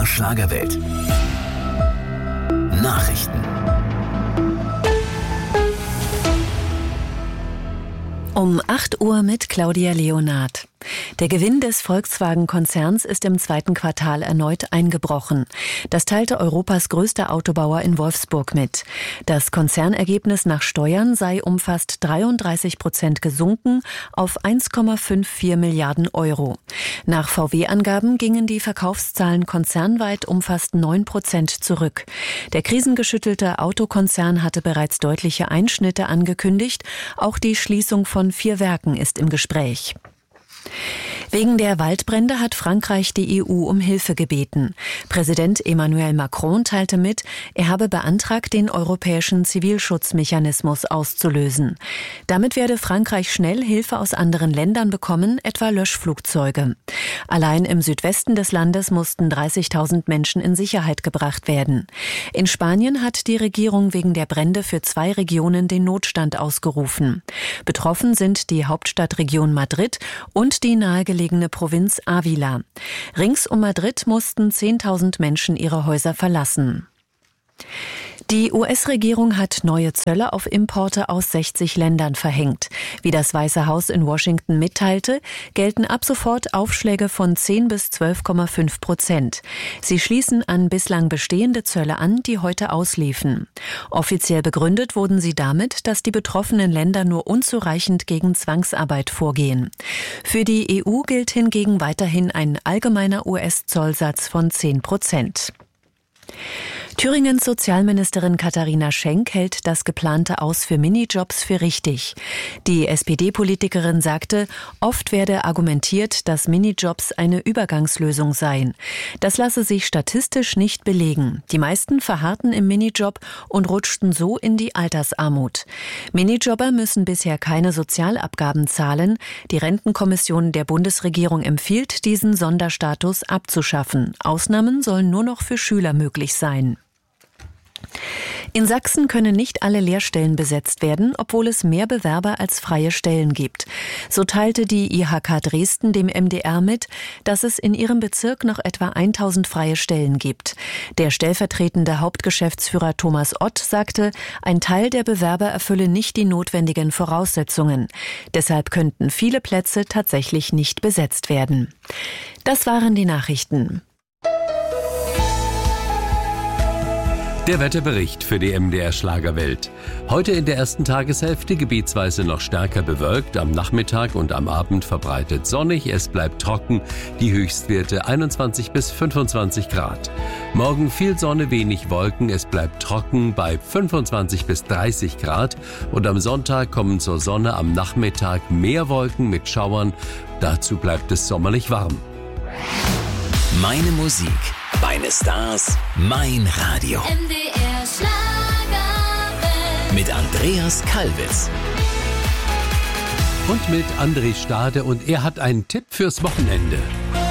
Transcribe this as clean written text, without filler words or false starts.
MDR Schlagerwelt. Nachrichten. Um 8 Uhr mit Claudia Leonard. Der Gewinn des Volkswagen-Konzerns ist im zweiten Quartal erneut eingebrochen. Das teilte Europas größter Autobauer in Wolfsburg mit. Das Konzernergebnis nach Steuern sei um fast 33% gesunken auf 1,54 Milliarden Euro. Nach VW-Angaben gingen die Verkaufszahlen konzernweit um fast 9% zurück. Der krisengeschüttelte Autokonzern hatte bereits deutliche Einschnitte angekündigt. Auch die Schließung von 4 Werken ist im Gespräch. Wegen der Waldbrände hat Frankreich die EU um Hilfe gebeten. Präsident Emmanuel Macron teilte mit, er habe beantragt, den europäischen Zivilschutzmechanismus auszulösen. Damit werde Frankreich schnell Hilfe aus anderen Ländern bekommen, etwa Löschflugzeuge. Allein im Südwesten des Landes mussten 30.000 Menschen in Sicherheit gebracht werden. In Spanien hat die Regierung wegen der Brände für 2 Regionen den Notstand ausgerufen. Betroffen sind die Hauptstadtregion Madrid und die nahegelegene Provinz Ávila. Rings um Madrid mussten 10.000 Menschen ihre Häuser verlassen. Die US-Regierung hat neue Zölle auf Importe aus 60 Ländern verhängt. Wie das Weiße Haus in Washington mitteilte, gelten ab sofort Aufschläge von 10 bis 12,5%. Sie schließen an bislang bestehende Zölle an, die heute ausliefen. Offiziell begründet wurden sie damit, dass die betroffenen Länder nur unzureichend gegen Zwangsarbeit vorgehen. Für die EU gilt hingegen weiterhin ein allgemeiner US-Zollsatz von 10%. Thüringens Sozialministerin Katharina Schenk hält das geplante Aus für Minijobs für richtig. Die SPD-Politikerin sagte, oft werde argumentiert, dass Minijobs eine Übergangslösung seien. Das lasse sich statistisch nicht belegen. Die meisten verharrten im Minijob und rutschten so in die Altersarmut. Minijobber müssen bisher keine Sozialabgaben zahlen. Die Rentenkommission der Bundesregierung empfiehlt, diesen Sonderstatus abzuschaffen. Ausnahmen sollen nur noch für Schüler möglich sein. In Sachsen können nicht alle Lehrstellen besetzt werden, obwohl es mehr Bewerber als freie Stellen gibt. So teilte die IHK Dresden dem MDR mit, dass es in ihrem Bezirk noch etwa 1000 freie Stellen gibt. Der stellvertretende Hauptgeschäftsführer Thomas Ott sagte, ein Teil der Bewerber erfülle nicht die notwendigen Voraussetzungen. Deshalb könnten viele Plätze tatsächlich nicht besetzt werden. Das waren die Nachrichten. Der Wetterbericht für die MDR Schlagerwelt. Heute in der ersten Tageshälfte gebietsweise noch stärker bewölkt, am Nachmittag und am Abend verbreitet sonnig, es bleibt trocken, die Höchstwerte 21 bis 25 Grad. Morgen viel Sonne, wenig Wolken, es bleibt trocken bei 25 bis 30 Grad und am Sonntag kommen zur Sonne, am Nachmittag mehr Wolken mit Schauern, dazu bleibt es sommerlich warm. Meine Musik, meine Stars, mein Radio. MDR Schlagerwelt. Mit Andreas Kalwitz. Und mit André Stade und er hat einen Tipp fürs Wochenende.